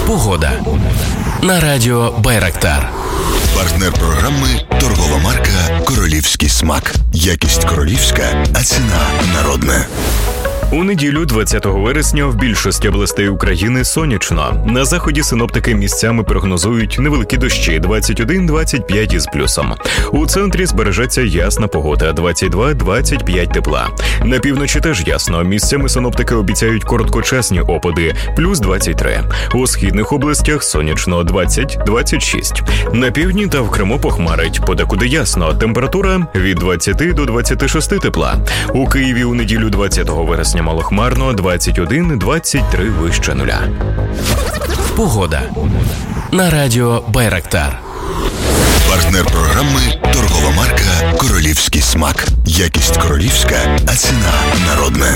Погода. На радіо Байрактар. Партнер програми – торгова марка «Королівський смак». Якість королівська, а ціна народна. У неділю, 20 вересня, в більшості областей України сонячно. На заході синоптики місцями прогнозують невеликі дощі 21-25 із плюсом. У центрі збережеться ясна погода 22-25 тепла. На півночі теж ясно. Місцями синоптики обіцяють короткочасні опади плюс 23. У східних областях сонячно 20-26. На півдні та в Криму похмарить. Подекуди ясно. Температура від 20 до 26 тепла. У Києві у неділю 20 вересня малохмарно 21-23 вище нуля. Погода. На радіо Байрактар. Партнер програми – торгова марка «Королівський смак». Якість королівська, а ціна народна.